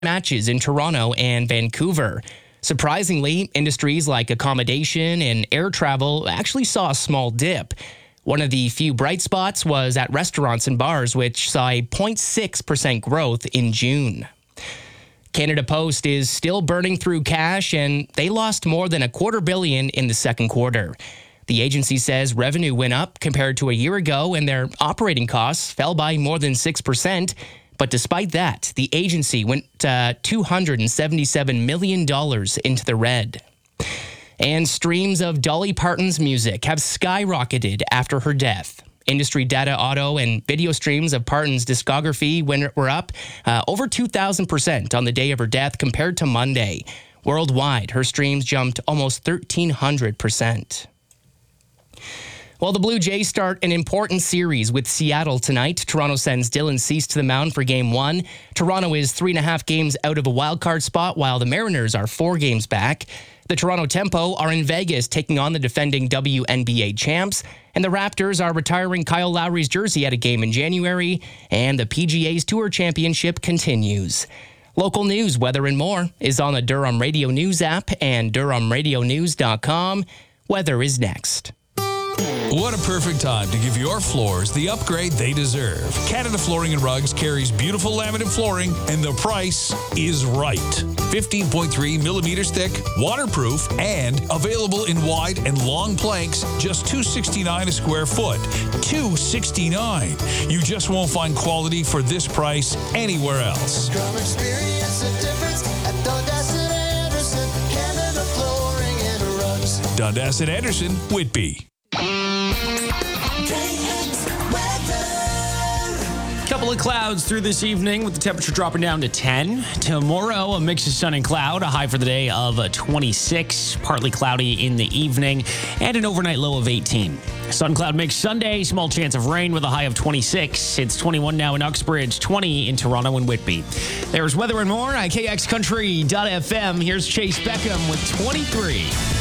matches in Toronto and Vancouver. Surprisingly, industries like accommodation and air travel actually saw a small dip. One of the few bright spots was at restaurants and bars, which saw a 0.6% growth in June. Canada Post is still burning through cash, and they lost more than $250 million in the second quarter. The agency says revenue went up compared to a year ago, and their operating costs fell by more than 6%. But despite that, the agency went $277 million into the red. And streams of Dolly Parton's music have skyrocketed after her death. Industry data, auto, and video streams of Parton's discography were up over 2,000% on the day of her death compared to Monday. Worldwide, her streams jumped almost 1,300%. Well, the Blue Jays start an important series with Seattle tonight. Toronto sends Dylan Cease to the mound for Game 1. Toronto is 3.5 games out of a wildcard spot, while the Mariners are 4 games back. The Toronto Tempo are in Vegas taking on the defending WNBA champs. And the Raptors are retiring Kyle Lowry's jersey at a game in January. And the PGA's Tour Championship continues. Local news, weather, and more is on the Durham Radio News app and DurhamRadioNews.com. Weather is next. What a perfect time to give your floors the upgrade they deserve. Canada Flooring and Rugs carries beautiful laminate flooring, and the price is right. 15.3 millimeters thick, waterproof, and available in wide and long planks, just $269 a square foot. $269. You just won't find quality for this price anywhere else. Come experience the difference at Dundas and Anderson, Canada Flooring and Rugs. Dundas and Anderson, Whitby. Couple of clouds through this evening with the temperature dropping down to 10. Tomorrow, a mix of sun and cloud, a high for the day of 26, partly cloudy in the evening, and an overnight low of 18. Sun cloud mix Sunday, small chance of rain with a high of 26. It's 21 now in Uxbridge, 20 in Toronto and Whitby. There's weather and more at KXCountry.fm. Here's Chase Beckham with 23.